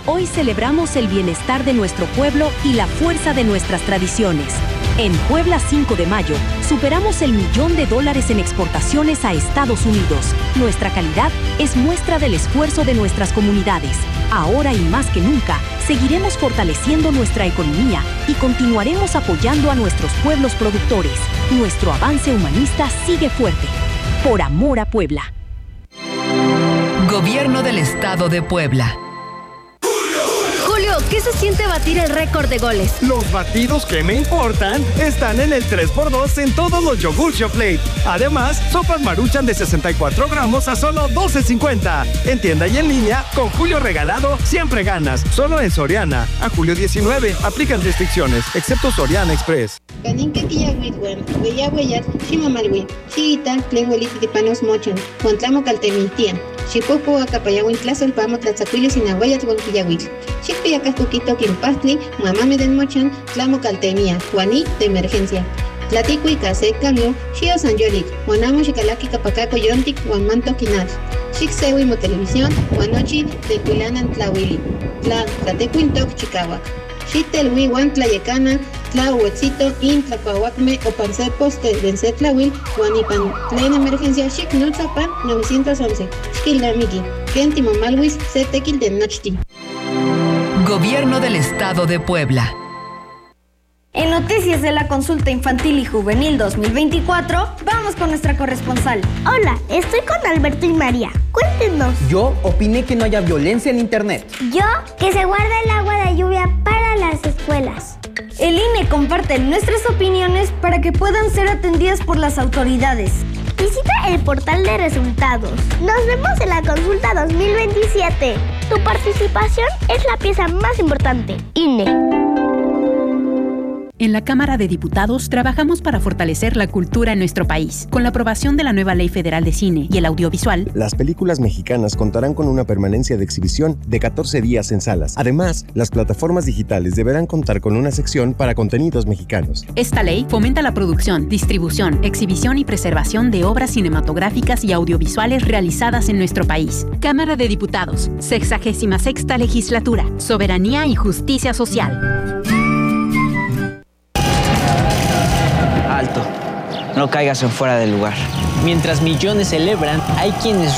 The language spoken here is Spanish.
Hoy celebramos el bienestar de nuestro pueblo y la fuerza de nuestras tradiciones. En Puebla 5 de mayo, superamos el $1.000.000 en exportaciones a Estados Unidos. Nuestra calidad es muestra del esfuerzo de nuestras comunidades. Ahora y más que nunca, seguiremos fortaleciendo nuestra economía y continuaremos apoyando a nuestros pueblos productores. Nuestro avance humanista sigue fuerte. Por amor a Puebla. Gobierno del Estado de Puebla. Julio, ¿qué se siente batir el récord de goles? Los batidos que me importan están en el 3x2 en todos los Yogurt Showplate. Además, sopas Maruchan de 64 gramos a solo $12.50. En tienda y en línea, con Julio regalado, siempre ganas. Solo en Soriana. A julio 19. Aplican restricciones, excepto Soriana Express. Kaninka Kiyawitwen, Weyaweyat, Shimamalwi, Chiita, Tlengueliti de Panos Mochan, Juantlamo Caltemitian. Chipopo acapayawin tlasol pamo tlatzacuilos inahuayat huanquillawil. Chicpiyacas poquito quimpastli, mamame den mochan, tlamo caltemia, juaní de emergencia. Tlaticui case cambio, Shio San Yolik, Juanamo Chicalaki Capacaco Yontic, Juanmanto Quinal. Chicsewi mo televisión, Juanochi de Cuilanan Tlahuili. Tlatecuintoc Chicahuac. Xitelwi Juan Tlayecana, Tlahuetzito, In Tlacuahuacme o Pancer Poste, Vencer Tlahuil, Juanipan, Plena Emergencia, Chic Nutzapan, 911. Xquilamiki, Kentimo Malwis, Cetequil de Nochti. Gobierno del Estado de Puebla. En Noticias de la Consulta Infantil y Juvenil 2024, vamos con nuestra corresponsal. Hola, estoy con Alberto y María. Cuéntenos. Yo opiné que no haya violencia en internet. Yo, que se guarda el agua de lluvia para las escuelas. El INE comparte nuestras opiniones para que puedan ser atendidas por las autoridades. Visita el portal de resultados. Nos vemos en la consulta 2027. Tu participación es la pieza más importante. INE. En la Cámara de Diputados trabajamos para fortalecer la cultura en nuestro país. Con la aprobación de la nueva Ley Federal de Cine y el Audiovisual, las películas mexicanas contarán con una permanencia de exhibición de 14 días en salas. Además, las plataformas digitales deberán contar con una sección para contenidos mexicanos. Esta ley fomenta la producción, distribución, exhibición y preservación de obras cinematográficas y audiovisuales realizadas en nuestro país. Cámara de Diputados, 66ª Legislatura, Soberanía y Justicia Social. Alto, no caigas en fuera del lugar. Mientras millones celebran, hay quienes